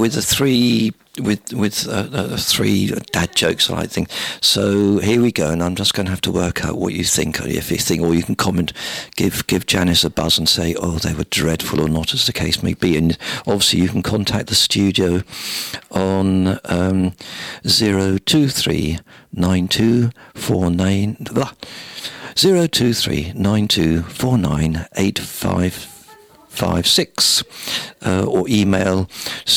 with the three three dad jokes, I think. So here we go, and I'm just going to have to work out what you think. If you think, or you can comment, give Janice a buzz and say, oh, they were dreadful or not, as the case may be. And obviously you can contact the studio on 023 9249 023 9249 855 or email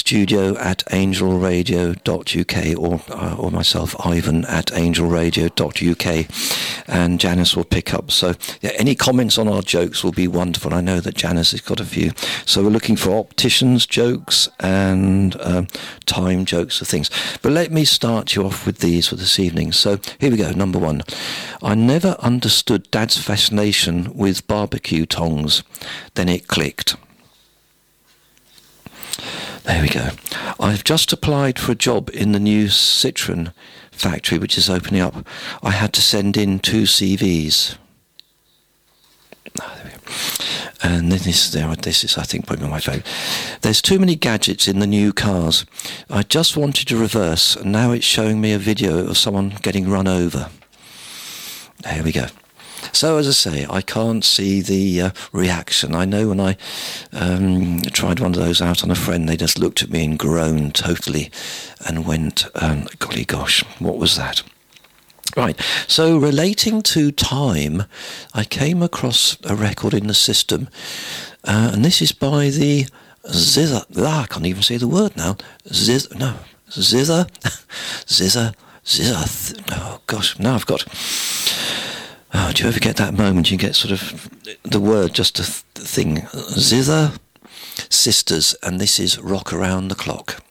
studio@angelradio.uk or myself, Ivan, @angelradio.uk, and Janice will pick up. So yeah, any comments on our jokes will be wonderful. I know that Janice has got a few. So we're looking for opticians jokes and time jokes of things. But let me start you off with these for this evening. So here we go. Number one. I never understood Dad's fascination with barbecue tongs. Then it clicked. There we go. I've just applied for a job in the new Citroen factory, which is opening up. I had to send in 2 CVs. There we go. And then this is, I think, probably my favourite. There's too many gadgets in the new cars. I just wanted to reverse, and now it's showing me a video of someone getting run over. There we go. So, as I say, I can't see the reaction. I know when I tried one of those out on a friend, they just looked at me and groaned totally and went, golly gosh, what was that? Right, so relating to time, I came across a record in the system, and this is by the Zither. I can't even say the word now. Zither. Oh, gosh, now I've got... Oh, do you ever get that moment? You get sort of the word, just a thing. Zither Sisters, and this is Rock Around the Clock.